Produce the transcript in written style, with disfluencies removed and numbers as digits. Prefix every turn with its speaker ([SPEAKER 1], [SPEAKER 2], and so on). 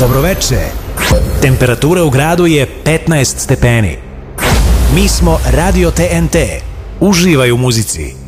[SPEAKER 1] Dobroveče. Temperatura u gradu je 15 stepeni. Mi smo Radio TNT. Uživaj u muzici.